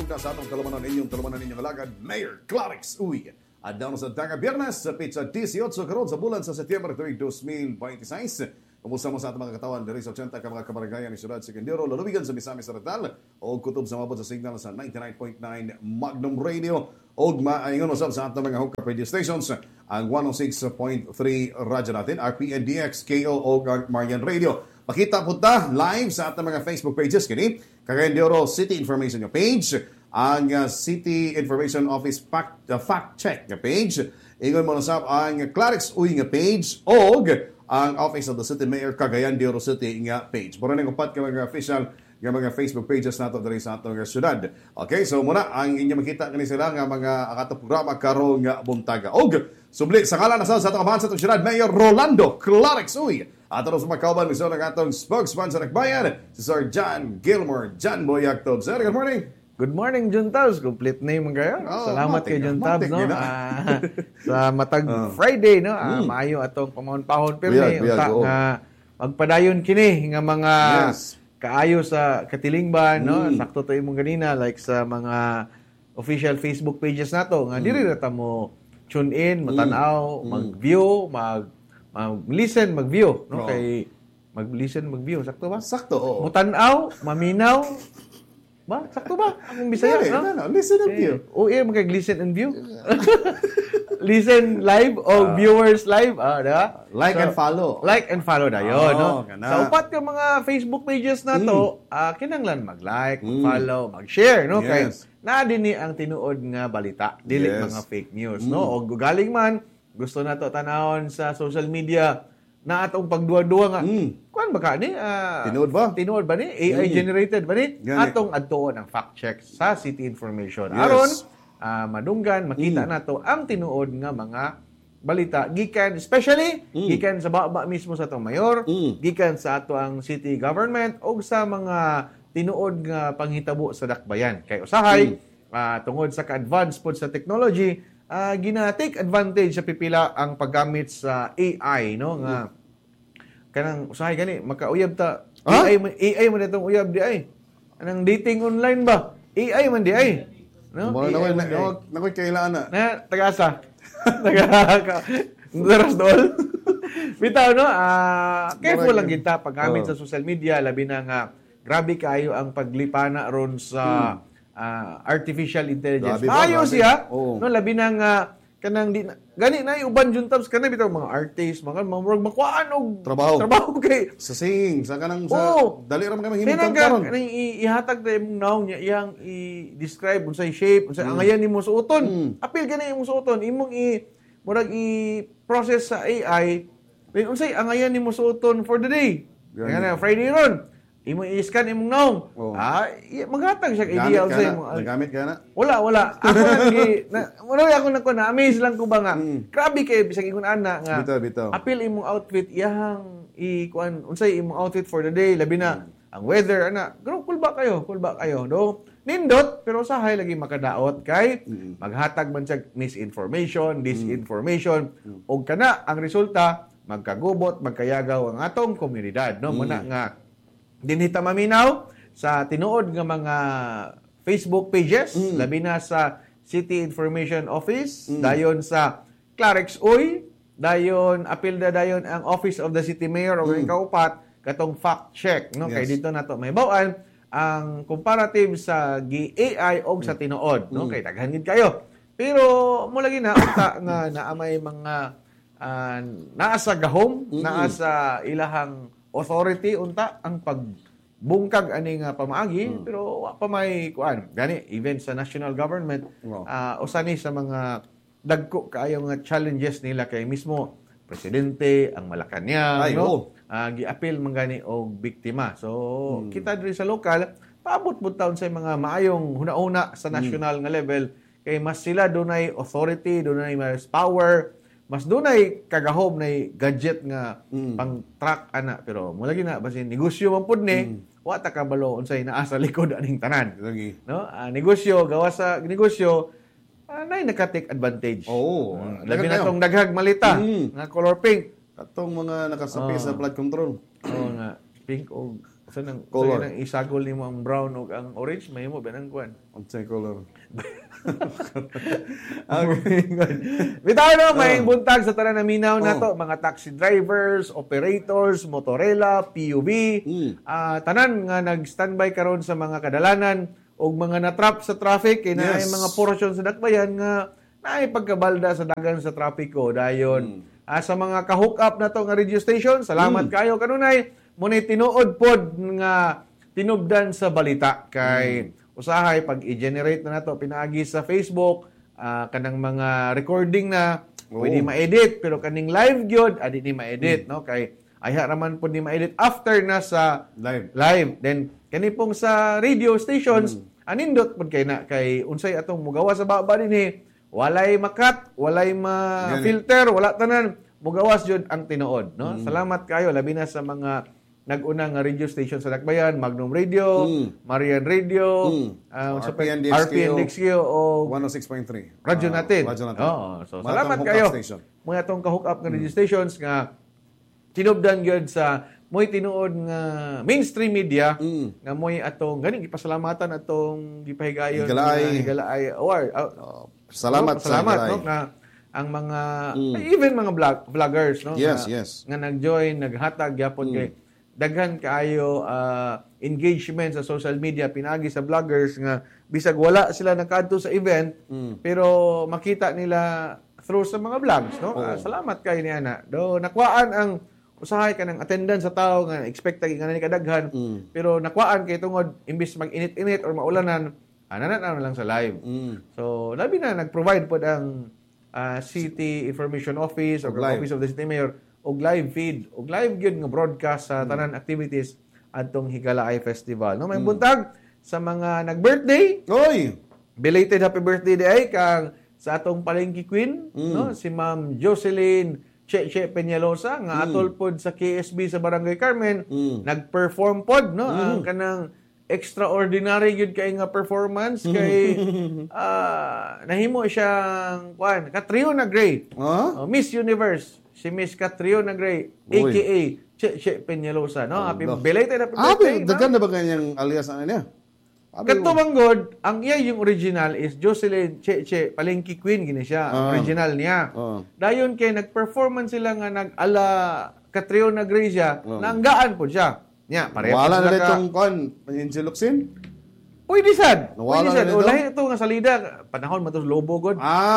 sugda sa atong talumanon inyong alagad, Mayor Clarix Uy. At down sa Tanga Biyernes, sa pizza 18 karon sa bulan sa Setyembre 2026. Kumusta mo sa atong mga katawan diri sa 80 ka mga kabarangay ni Siyudad Secundero, lulubigan sa Misamis Rizal o kutob sa mabot sa signal sa 99.9 Magnum Radio o maayon usab sa atong mga hook radio stations ang 106.3 radyo natin, RPNDX, KO o Marian Radio. Pakita po ta live sa atong mga Facebook pages kini Cagayan City Information page, ang City Information Office fact check nga page, ingon mo na sab ang Clarix Uy nga page o ang Office of the City Mayor Cagayan de Oro City nga page. Mura ning upat ka mga official nga mga Facebook pages nato diri sa atong syudad. Okay, so muna ang inyo makita kani sila nga mga ato programa karong nga buntaga. Og subli sa ngalan sa atong kabahan sa atong syudad Mayor Rolando Clarix Uy. Ato sa makauban miso ng atong spokesman sa Nakbayan, si Sir John Gilmore. John Boyactob. Sir, good morning. Good morning, John Tabs. Complete name kayo. Salamat kay John Tabs, no? Sa matag Friday, no? Maayo atong pamahon-pahon pirmi uta nga magpadayon kini nga mga kaayo sa katilingban, no? Sakto to imong ganina like sa mga official Facebook pages nato nga diri ra ta mo tune in, matanaw, mag-view, mag-listen, mag-view, no? Kay mag-listen, mag-view, sakto ba? Sakto, oo. Mutanaw, maminaw, ba? Sakto ba? Akong Bisaya, no? Listen and view. Mag-listen and view. Listen live o viewers live. Diba? Like and follow. Like and follow na yun. No? Gana. Sa upat ka mga Facebook pages na to, kinanglan mag-like, mag-follow, mag-share. No? Yes. Kaya na din ang tinuod nga balita. Dili mga fake news. No? O galing man, gusto na to tanahon sa social media na atong pagduwa-duwa nga. Kuan ba ka ni? Tinuod ba? Tinuod ba ni? AI generated ba ni? Atong adtuon ang fact check sa City Information. Aron madunggan makita nato ang tinuod nga mga balita gikan especially gikan sa baba mismo sa atong mayor, gikan sa ato ang city government o sa mga tinuod nga panghitabo sa dakbayan. Kay usahay tungod sa ka-advance pod sa technology, gina-take advantage sa pipila ang paggamit sa AI, no? Nga kanang usahay gani makauyab ta. AI man itong uyab di ay. Anang dating online ba? AI man di ay. No? Nakoy kailangan na. Na tagasa. Daras dool. Bitaw, no? Careful lang kita paggamit sa social media, labi na nga grabe kayo ang paglipana ron sa artificial intelligence. Maayo siya, no, labi na nga kanang di gani na uban John Tabs kana bitaw mga artist, mga makuhaan og trabaho kay sa singing, sa kanang sa dali ra man kami himutang karon. Ihatag na imong naong niya iyang i-describe unsay shape, unsay angayan nimo suoton. Apil gani imong suoton, imong murag i-process sa AI, then unsay angayan nimo suoton for the day. Ngana Friday ron. Imo i-scan imong naong. Maghatag siya idea sa imo. Nagamit ka na? Wala. Ako ako na-amaze lang ko ba nga. Grabe kay bisag ingon ana nga. Bitaw. Apil imong outfit iyang kuan unsay imong outfit for the day labi na ang weather ana. Cool ba kayo? Do nindot pero usahay lagi makadaot kay maghatag man siya misinformation, disinformation og kana ang resulta magkagubot, magkayagaw ang atong komunidad, no? Muna nga dinhita maminaw sa tinuod nga mga Facebook pages, labi na sa City Information Office, dayon sa Clarix Uy, dayon apil na dayon ang Office of the City Mayor o kaupat katong fact check, no? Kay dito nato may bawaan ang comparative sa AI og sa tinuod, no? Kay daghan gid kayo. Pero mo lagi na uta nga naamay mga naa sa gahom, naa sa ilahang authority unta ang pagbungkag ani nga pamaagi pero wa pa may kuan gani even sa national government usani sa mga dagko kaayo nga challenges nila kay mismo presidente ang Malacañang giapil man gani og biktima so kita diri sa lokal paabot pud taon sa mga maayong hunahuna sa national nga level kay mas sila dunay authority, dunay mas power, mas dunay kagahom na gadget nga pang-track ana pero mo lagi na basin negosyo man pud ni wa ta kabalo unsay naa sa likod aning tanan no negosyo gawas sa negosyo nay naka-take advantage labi na tong daghag malita nga color pink katong mga nakasapi sa flood control nga pink og Sa nang Color. nang isagol nimo ang brown ug ang orange, mahimo ba nang kuan? Unsay color? Okay. Bitaw no, may buntag sa tanan na minaw nato, mga taxi drivers, operators, motorela, PUV, tanan nga nag-standby karon sa mga kadalanan ug mga natrap sa traffic kay naay mga portion sa dakbayan nga naay pagkabalda sa dagan sa trapiko dayon. Sa mga ka-hook up na to nga radio station, salamat kayo kanunay mo ni tinuod pod nga tinubdan sa balita kay usahay pag i-generate na nato pinaagi sa Facebook kanang mga recording na pwede ma-edit pero kaning live gyud adi ni ma-edit no kay ayha raman pod ni ma-edit after na sa live then kani pong sa radio stations anindot pod kay na kay unsay atong mugawa sa baba dinhi walay makat walay ma-filter wala tanan mugawas jud ang tinuod no salamat kayo labi na sa mga nag-una nga radio station sa Dakbayan, Magnum Radio, Marian Radio, RPN DXQ o 106.3. Radyo natin. So salamat kayo. Mga itong ka-hook up nga radio stations nga tinubdan gyud sa mo'y tinuod nga mainstream media nga mo'y atong ganing ipasalamatan atong gipahigayon Higalaay Award. Salamat no nga ang mga even mga vloggers no nga nag-join naghatag gyapon kay daghan kaayo engagement sa social media pinagi sa vloggers nga bisag wala sila nakadto sa event pero makita nila through sa mga vlogs no salamat kay ni ana do nakwaan ang usahay kanang attendance sa tao nga expect nga ni kadaghan pero nakwaan kay tungod imbis mag-init-init or maulanan na lang sa live so labi na nag-provide pod ang City Information Office or Office of the City Mayor og live feed og live gyud nga broadcast sa tanan activities adtong Higalaay Festival no may buntag sa mga nag-birthday belated happy birthday day kang sa atong palengke queen no si Ma'am Jocelyn Che Peñalosa nga atol pod sa KSB sa Barangay Carmen nag-perform pod no ang kanang extraordinary gyud kay nga performance kay nahimo siyang kuan Catriona Gray Miss Universe si Miss Catriona Gray aka Che Peñalosa no happy belated happy birthday daghan na ba kanyang alias ano niya Katubanggod, ang iya yung original is Jocelyn Che Palengke Queen gini siya ang original niya dayon kay nag-performance sila nga nag-ala Catriona Gray siya naanggaan po siya nya pareha wala na itong kon Insiluksin pwede sad ulahi ito nga salida panahon matos lobo god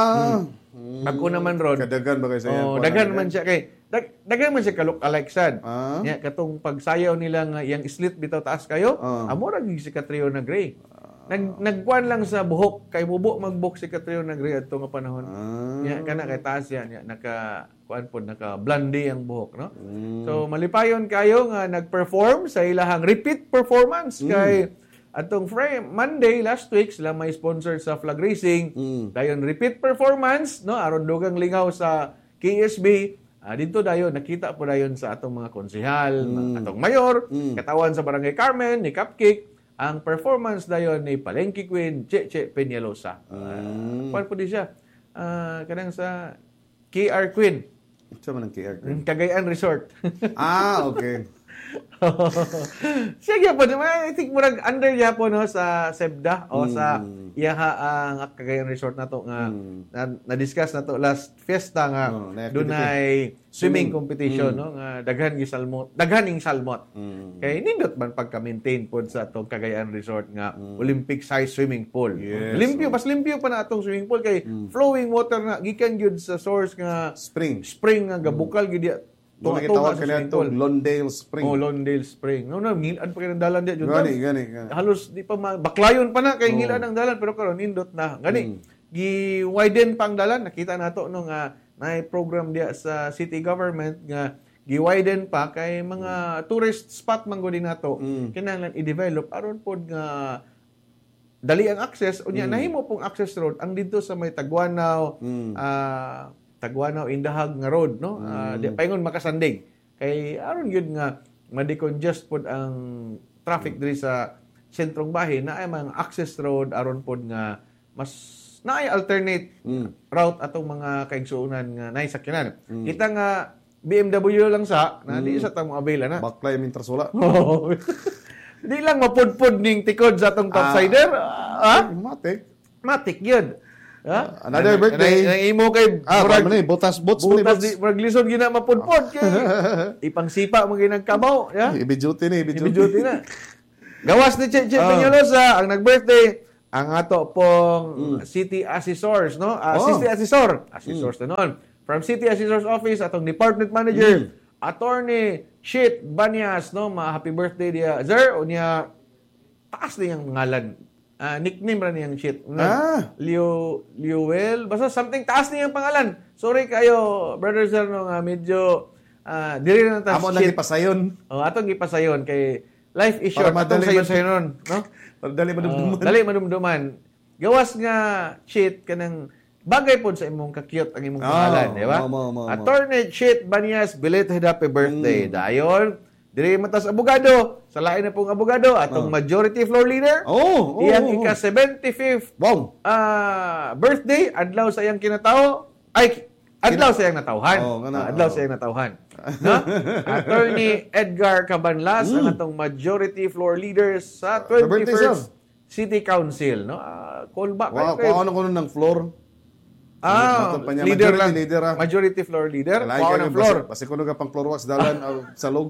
bago naman ron kadagan ba kay sa daghan man siya kay daghan man siya kalok-alike sad nya katong pagsayaw nila nga yang slit bitaw taas kayo amo ra gyud si Catriona Gray nagkuan lang sa buhok kay bubo magbuhok si Catriona Gray adto nga panahon nya kana kay taas yan naka kuan pod naka blondie ang buhok no so malipayon kayo nga nagperform sa ilahang repeat performance kay atong Monday last week sila may sponsor sa flag racing dayon repeat performance no aron dugang lingaw sa KSB dito dayon nakita po dayon sa atong mga konsehal atong mayor katawan sa Barangay Carmen ni Cupcake ang performance dayon ni Palengke Queen Che Peñalosa kuan po di siya kanang sa KR Queen ito man ang KR Queen Cagayan Resort okay siya po I think murag under niya po no sa SEBDA o sa iyaha ang Cagayan Resort nato nga na-discuss nato last fiesta nga dunay swimming competition no nga daghan ing salmot kay nindot man pagka-maintain pod sa atong Cagayan Resort nga Olympic size swimming pool limpyo pa na atong swimming pool kay flowing water na gikan gyud sa source nga spring nga gabukal gid Tunga-tunga sa itong Lawndale Spring. Lawndale Spring. Ngilad pa kayo ng dalan diya. Gani. Halos di pa baklayon pa na kay ngilad ang dalan pero karon nindot na. Gani. Gi-widen pa ang dalan. Nakita nato no nga na program diya sa city government nga gi-widen pa kay mga tourist spot man gud nato. Kinahanglan i-develop aron pod nga dali ang access unya nahimo pong access road ang dito sa may Taguanaw Indahag nga road no di paingon makasandig kay aron gyud nga ma-decongest pod ang traffic diri sa sentrong bahin na ay mga access road aron pod nga mas naay alternate route atong mga kaigsuonan nga naay sakyanan kita nga BMW lang sa na di sa tamo avail na baklay mintrasula Di lang mapudpud ning tikod sa atong topsider. Matik yun. Another birthday. Ang imo kay butas boots. Butas di murag lisod gina mapudpod kay ipangsipa mo ginagkabaw, ya. Ibiduty na. Gawas ni Che Peñalosa ang nag-birthday ang ato pong city assessors, no? City assessors na nun. From city assessor's office atong department manager, attorney Shit Banyas, no? Happy birthday dia. Sir, unya taas niyang ngalan. Nickname ra niyang Shit. Liuel, basta something taas niyang pangalan. Sorry kayo, brother sir, no, medyo dili na ta amo lang ipasayon. Atong ipasayon kay life is short. Atong sayon, no? Dali madumduman. Gawas nga Shit kanang bagay po sa imong ka-cute ang imong pangalan, di ba? Attorney Shit Banyas, belated happy birthday. Dayon, diri matas abogado, sa lain na pong abogado, atong majority floor leader. Iyang ika-75th birthday, adlaw sa iyang kinatao, adlaw sa iyang natawhan. Adlaw sa iyang natawhan. No? Attorney Edgar Cabanlas, ang atong majority floor leader sa 21st City Council. No? Call back. Ano ko ng floor? Leader lang. Majority floor leader. Wow ng floor. Kasi kuno ka pang floor wax dalan sa log.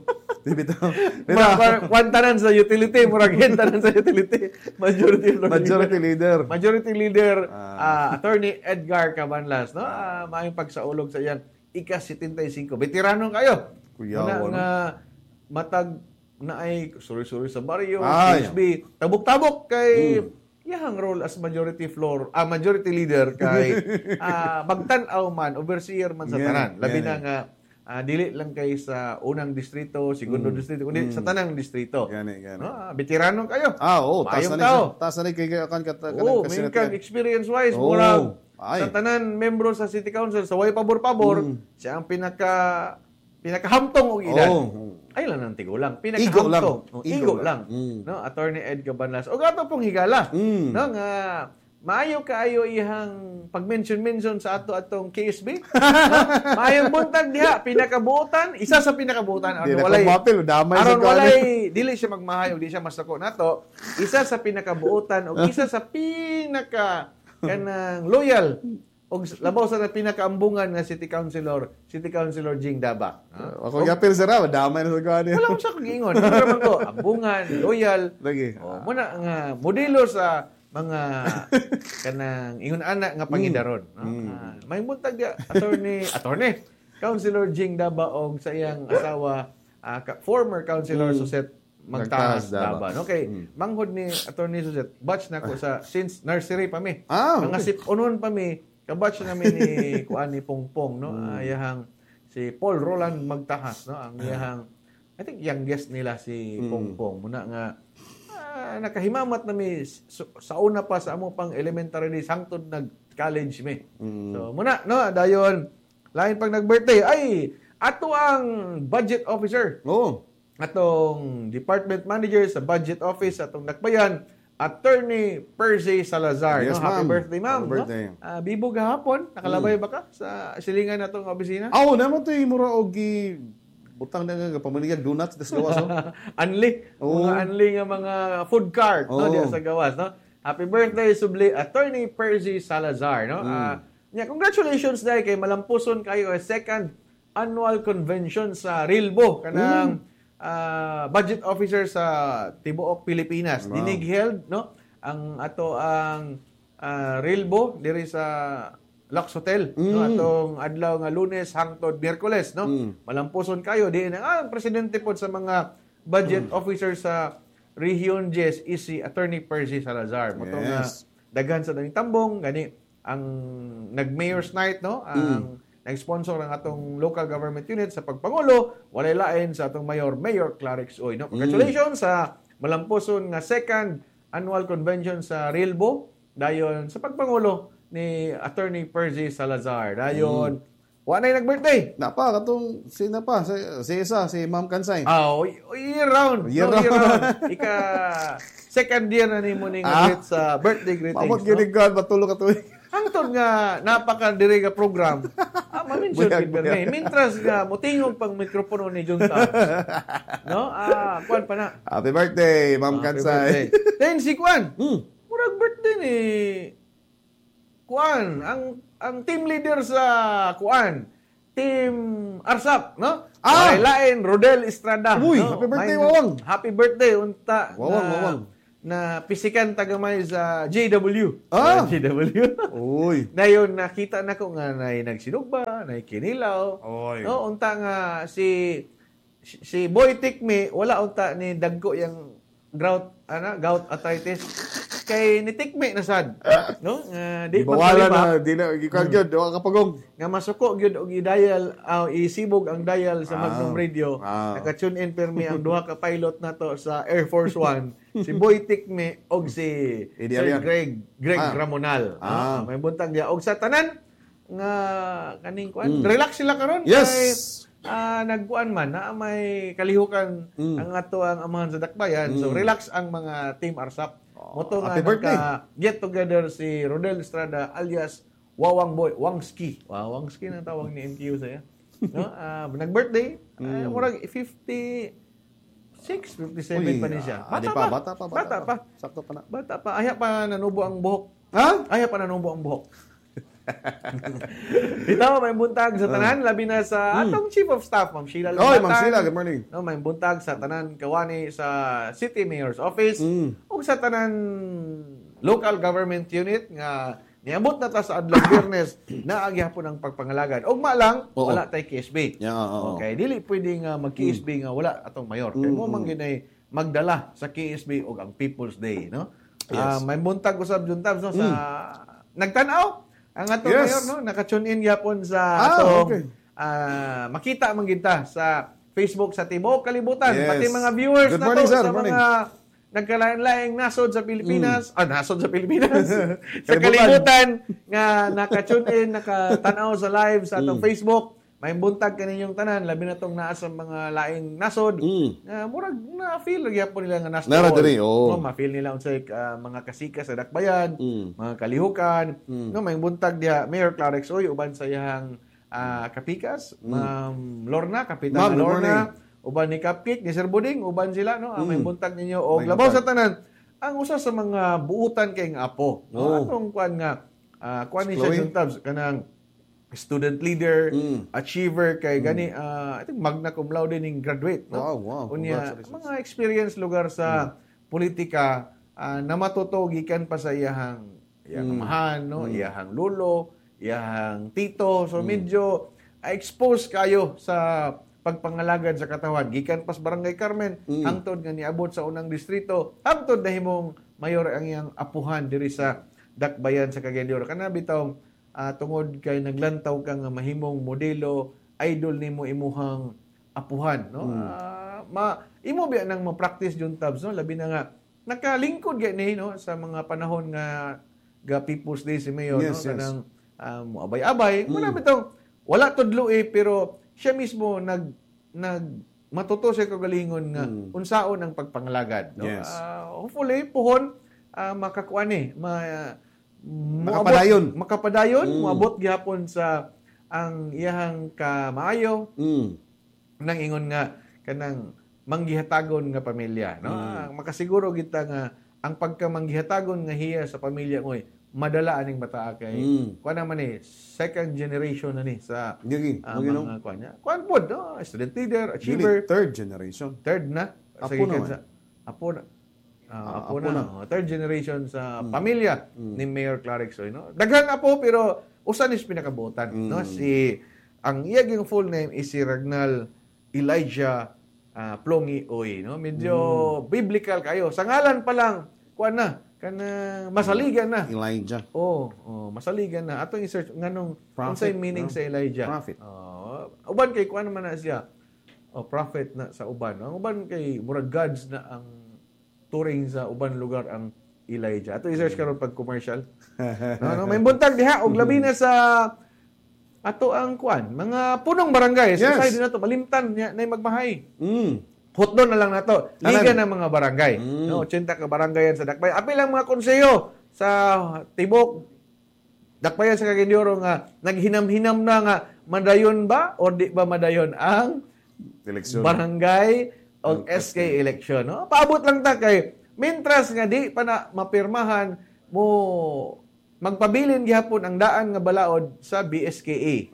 Tanan sa utility. Murag tanan sa utility. Majority leader. Attorney Edgar Cabanlas. No? Maayong pagsaulog sa iyang ika-75. Veterano kayo. Nga matag na ay suri-suri sa baryo, HB. Tabok-tabok kay iyang role as majority leader kay magtan-aw man, overseer man sa tanan. Labi na nga dili lang kay sa unang distrito, segundo distrito, kundi sa tanang distrito. Veterano kayo. Taas na kay kanang experience-wise, murag sa tanan membro sa City Council, sa way pabor-pabor, siya ang pinakahamtong og edad. Ay lang ng tigulang. Pinakahamtong. Igo lang. No? Attorney Ed Cabanlas. O gato pong higala. No? Nga, maayo kaayo ihang pag-mention sa atong KSB. No? Maayong buntag diha. Pinakabuotan. Isa sa pinakabuotan. Aron walay, dili siya magmahayo, di siya masako nato. Isa sa pinakabuotan o isa sa kanang loyal og labaw sa pinakaambungan nga City Councilor Jing Daba. Ako yapil sira, damay na sa gani. Wala ko sa kagingon. Pero ko, ambungan, loyal. Muna nga modelo sa mga kanang ingon anak nga pangidaron. May buntag dia attorney Councilor Jing Daba og sa iyang asawa former Councilor Suset Magtaas Daba. Okay, manghod ni Attorney Suset, batch na ko since nursery pa mi. Mga sipunon pa mi. Kabatch namin ni kuan ni Pongpong, no? Ayahang si Paul Roland Magtahas, no? Ang iyahang I think youngest nila si Pongpong. Muna nga nakahimamat nami sa una pa sa amo pang elementary days hangtod nag-college mi. So muna no dayon lain pag nag-birthday ay ato ang budget officer. Atong department manager sa budget office atong Dakbayan, Attorney Percy Salazar. Yes, no? Happy birthday, ma'am. Happy birthday. No? Bibo gahapon. Nakalabay ba ka sa silingan na itong opisina? Naman ito yung mura og butang na nga pamaligag donuts sa gawas. Anli. Mga anli nga mga food cart no? Diya sa gawas. No? Happy birthday, subli Attorney Percy Salazar. No? Congratulations dahil kay malampuson kayo second annual convention sa Rilbo. Kanang budget officer sa Tibuok, Pilipinas. Dinig held, no? Ang Rilbo diri sa Lux Hotel, no? Atong adlaw nga Lunes hangtod Miyerkules, no? Malampuson kayo di ang presidente pod sa mga budget officer sa Region 10 is si Attorney Percy Salazar. Moto nga daghan sa daning tambong gani ang nag-mayor's night, no? Ang nag-sponsor ang atong local government unit sa pagpangulo, walay lain sa atong Mayor Clarix Uy. No? Congratulations sa malampuson nga second annual convention sa Rilbo, dayon sa pagpangulo ni Attorney Percy Salazar. Dayon, wala na nag-birthday. Katong si Ma'am Kansay. Year round. Year round. Second year na nimo ning sa birthday greetings. Mamot ginig God, matulog ka tuwing. Hangtod nga napakadiri nga program. Mamention Buyag, gid Berme. Mintras nga motingog pang mikropono ni John Tabs. No? Kuan pa na. Happy birthday, Ma'am Happy Kansay. birthday. Then si Kuan. Murag birthday ni Kuan, ang team leader sa Kuan, Team Arsap, no? Lain Rodel Estrada. Uy, no? happy birthday, Wawang. Happy birthday unta. Wawang. Na pisikan tagamay sa JW. JW. Uy. Dayon nakita na ko nga nay nagsinugba, nay kinilaw. Oy. No, unta nga si Boy Tikme wala unta ni dagko yang gout arthritis kay ni Tikme na sad. No? Di bawala na, di na gikag gyud wa kapagong. Nga masuko gyud og i-dial isibog ang dial sa Magnum Radio. Naka-tune in permi ang duha ka pilot nato sa Air Force One. Si Boy Tikme og si Sir Greg Ramonal. May buntag dia og sa tanan nga kaning kuan. Relax sila karon. Yes. Nagkuan man na may kalihukan ang ato ang amahan sa dakbayan. So relax ang mga Team Arsap. Moto nga get together si Rodel Estrada alias Wawang Boy, Wangski. Wangski na tawag ni MQ saya. No? Nag-birthday, murag 57 pa ni siya. Bata pa. Sakto pa na. Bata pa. Aya pa nanubo ang buhok. Aya pa nanubo ang buhok. Ito, may buntag sa tanan, labi na sa atong Chief of Staff, Ma'am Sheila Lambatan. Ma'am Sheila, good morning. No, may buntag sa tanan kawani sa City Mayor's Office ug sa tanan local government unit nga niabot na ta sa adlaw Biyernes na agyapon ang pagpangalagan. Ug malang wala tay KSB. Okay, dili pwede nga mag-KSB nga wala atong mayor. Kay mo man ginay magdala sa KSB ug ang People's Day, no? May buntag usab John Tabs no sa nagtan-aw ang atong mayor, no? Naka-tune in yapon sa atong makita man ginta sa Facebook sa Tibuok Kalibutan. Pati mga viewers na to sa mga nagkalain-laing nasod sa Pilipinas. Nasod sa Pilipinas. Sa Kalibutan nga naka-tune in, nakatanaw sa live sa atong Facebook. May buntag kaninyong tanan, labi na tong naa sa mga laing nasod. Murag na-feel gyapon nila nga nasod. Ma-feel nila unsay mga kasika sa dakbayan, mga kalihukan. No, may buntag dia Mayor Clarix Oy uban sa iyang kapikas, Ma'am Lorna, Kapitan Lorna, uban ni Cupcake, ni Sir Buding, uban sila no. May buntag ninyo og labaw sa tanan. Ang usa sa mga buutan kay nga apo. No? Atong kuan nga kuan ni siya Tabs kanang student leader, achiever kay gani I think magna cum laude ning graduate, no? Unya mga experience lugar sa politika na matuto gikan pa sa iyang amahan, no? Iyang lolo, iyang tito. So medyo expose kayo sa pagpangalagad sa katawan gikan pas Barangay Carmen hangtod nga niabot sa unang distrito hangtod na himong mayor ang iyang apuhan diri sa dakbayan sa Cagayan de Oro. Kana bitaw tungod kay naglantaw ka nga mahimong modelo, idol nimo imuhang apuhan, no? Imo biya nang ma-practice John Tabs, no? Labi na nga nakalingkod gani no sa mga panahon nga People's Day si Mayor, no? Kanang abay-abay. Muna bitaw wala tudlo pero siya mismo nag matuto sa kagalingon nga unsaon ang pagpangalagad, no? Hopefully puhon makakuan makapadayon moabot gihapon sa ang iyang kamaayo nang ingon nga kanang manggihatagon nga pamilya, no? Makasiguro kita nga ang pagkamanggihatagon nga hiya sa pamilya ngoy madala aning bata kay kuan naman second generation na ni sa mga kuan niya. Kuan pod, no? Student leader, achiever, third generation. Third na. Apo na. Third generation sa pamilya ni Mayor Clarix Oy, no? Daghang apo pero usa ni pinakabutan, no? Ang iyang full name is si Ragnal Elijah Plongi Oy, no? Medyo biblical kayo. Sa ngalan pa lang kuan na kana masaligan na. Elijah. Masaligan na. Atong i-search nganong unsay meaning sa Elijah. Prophet. Uban kay kuan man na siya. Prophet na sa uban. Ang uban kay murag gods na ang turing sa uban lugar ang Elijah. Ato i-search karon pag commercial. No, may buntag diha og labi na sa ato ang kuan mga punong barangay. Sa side na to malimtan na magmahay. Hotdon na lang nato. Liga ng mga barangay. No, 80 ka barangayan sa Dakbay. Apil ang mga konseyo sa Tibuok dakbayan sa Cagayan nga naghinam-hinam na nga madayon ba o di ba madayon ang Eleksyon. barangay o SK election. No? Paabot lang ta kay mintras nga di pa na mapirmahan mo magpabilin gihapon ang daan nga balaod sa BSKE.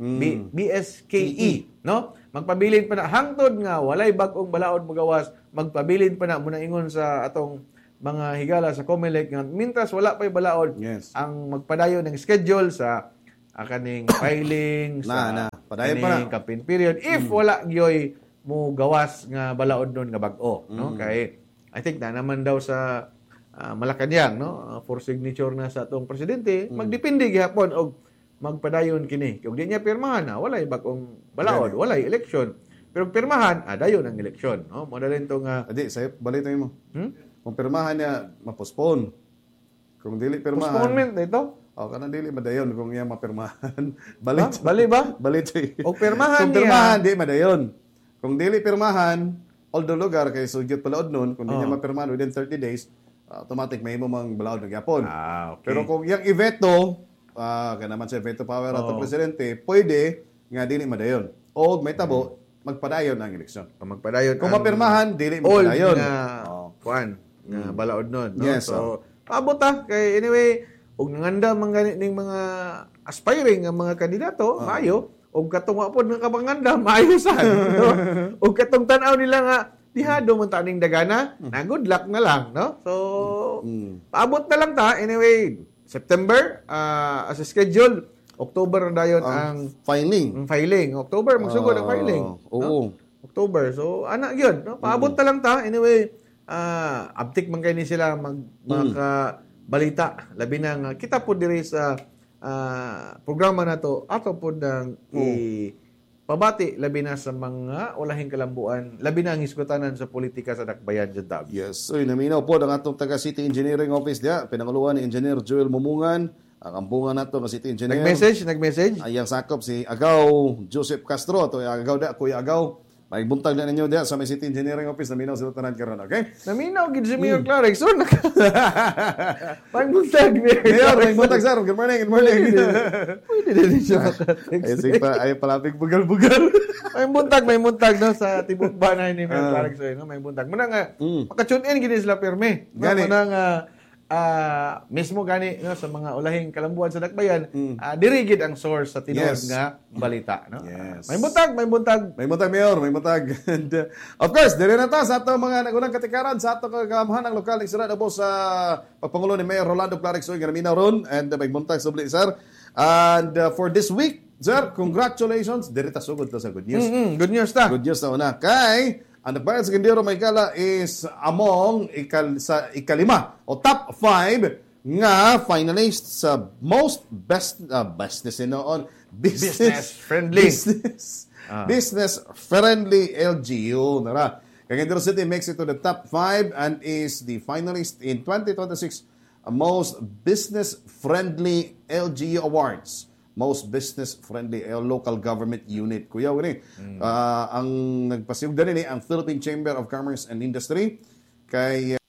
BSKE, no? Magpabilin pa na hangtod nga walay bag-ong balaod magawas, magpabilin pa na muna ingon sa atong mga higala sa COMELEC nga mintras wala pa'y balaod ang magpadayon ng schedule sa kaning filing sa padayon pa na campaign period if wala gyoy mo gawas nga balaod nun nga bag-o, no? Kay I think na naman daw sa Malacanang, no? For signature na sa atong presidente, magdepende gihapon og magpadayon kini. Kung di niya pirmahan, walay bagong balaod, walay election. Pero pirmahan, dayon ang election, no? Mo dalin to nga adi say balitan mo. Kung pirmahan niya mapostpone. Kung dili pirmahan. Postponement ito. Kanang dili madayon kung iya mapirmahan. Balit. Bali ba? Balit. O pirmahan kung pirmahan di madayon. Kung dili pirmahan, although lugar kay sugyot palaod nun, kung di niya mapirmahan within 30 days, automatic may mo mang balaod ng yapon. Okay. Pero kung yung i-veto, kaya naman sa veto power atong presidente, pwede nga dili madayon. O may tabo, magpadayon ang eleksyon. Magpadayon kung mapirmahan, dili magpadayon. Kuan nga balaod nun. No? Yes. So, paabot kay anyway, ug nanganda man ganit ning mga aspiring nga mga kandidato, maayo, ug katong wa pod nga kabanganda, maayo sad. No? Ug katong tan-aw nila nga dihado man taning dagana, na good luck na lang, no? So, paabot na lang ta. Anyway, September, as a schedule, October na dayon ang filing. October, magsugod ang filing. Oo. No? October. So, anak yun, no? Paabot na lang ta. Anyway, abtik man kayo ni sila balita. Labi na nga, kita po diri sa programa na to, ato po ng pabati, labi na sa mga ulahing kalambuan, labi na ang iskutanan sa politika sa dakbayan dyan daw. Yes. So, naminaw po ang atong taga City Engineering Office diya. Pinanguluan ni Engineer Joel Mumungan. Ang ampungan nato nga City Engineer. Nag-message? Ayang sakop si Agaw Joseph Castro. Ito Agaw da, Kuya Agaw. May buntag na ninyo diya sa may City Engineering Office. Naminaw sila tanan karon, okay? Naminaw, gid si Mayor Clarix. So, may buntag, Mayor. May buntag, sir. Good morning. Pwede din siya makatext. Ay palapig bugal-bugal. may buntag no sa tibok banay ni Mayor Clarix. No? May buntag. Muna nga, makatune in gini sila pirme. Muna nga, mismo gani no, sa mga ulahing kalambuan sa dakbayan, dirigid ang source sa tinuod nga balita. No? Yes. May buntag. May buntag, Mayor. May buntag. And, of course, diri na ta sa ato mga nagunang katikaran sa ato kagamahan ng lokal ng Sirada po sa pagpangulo ni Mayor Rolando Clarix nga naminaw ron. And may buntag subli, sir. And for this week, sir, congratulations. Diri ta sugod ta sa good news. Good news ta. Good news na una. Kay ang dakbayan sa Cagayan may kala is among ikalima o top 5 nga finalists sa most business friendly LGU. Nara. Cagayan City makes it to the top 5 and is the finalist in 2026 most business friendly LGU awards. Most business-friendly local government unit. Kuya, ang nagpasiyog din ang Philippine Chamber of Commerce and Industry kay